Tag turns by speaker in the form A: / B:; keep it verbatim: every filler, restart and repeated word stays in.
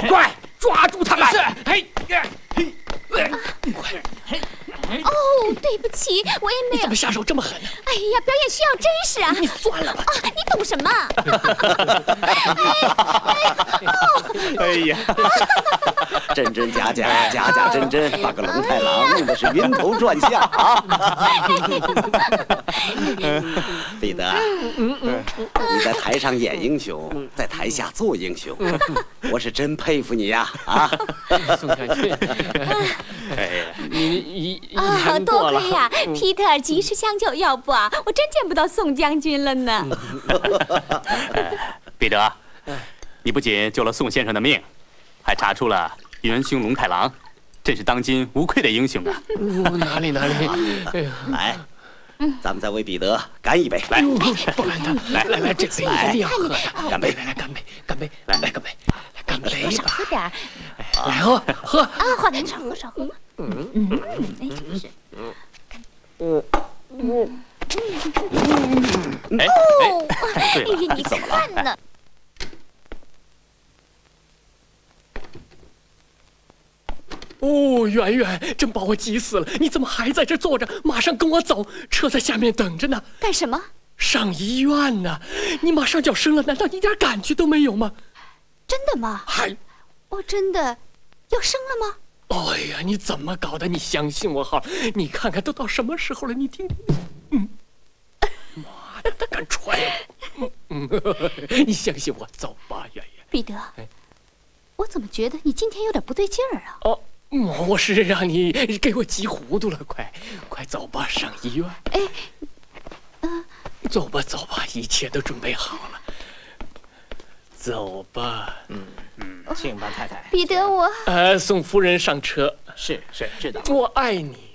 A: 快抓住他们！
B: 是，
A: 嘿，嘿，
B: 快！
C: 哦，对不起，我也没有。
A: 你怎么下手这么狠呢？
C: 哎呀，表演需要真实啊！
A: 你算了吧。
C: 啊，你懂什么？
D: 哎呀，真真假假，假假真真，把个龙太郎弄得是晕头转向啊！彼得，你在台上演英雄，在台下做英雄，我是真佩服你呀！啊，
A: 宋小俊，哎呀，你一一
C: 啊，
A: 年过了
C: 多亏呀，皮特尔及时相救，要不啊，我真见不到宋将军了呢。
E: 彼得，你不仅救了宋先生的命，还查出了元凶龙太郎，真是当今无愧的英雄啊！
A: 哪里哪里，哎呀，
D: 来，咱们再为彼得干一杯，来，
A: 不然他来来来，这杯一定要喝的，
D: 干杯，
A: 来来干杯，干杯，来来干杯，来干杯
C: 少
A: 吧，
C: 喝点儿
A: 来喝喝。
C: 啊，好，少喝少喝。嗯嗯，哎，真是。
E: 哎
C: 哦，
E: 哎，对了，
C: 哎呀，你看呢？
A: 哦，圆圆，真把我急死了！你怎么还在这坐着？马上跟我走，车在下面等着呢。
C: 干什么？
A: 上医院呢？你马上就要生了，难道一点感觉都没有吗？
C: 真的吗？
A: 还，
C: 我真的要生了吗？
A: 哎呀，你怎么搞的？你相信我好，你看看都到什么时候了？你听听，嗯，妈的，他敢踹我！嗯，你相信我，走吧，圆圆。
C: 彼得，我怎么觉得你今天有点不对劲儿啊？
A: 哦，我是让你给我急糊涂了，快快走吧，上医院。
C: 哎，嗯、
A: 呃，走吧走吧，一切都准备好了。走吧。
B: 嗯嗯，请吧，太太。
C: 彼得，我
A: 呃，送夫人上车。
B: 是是，知道。
A: 我爱你。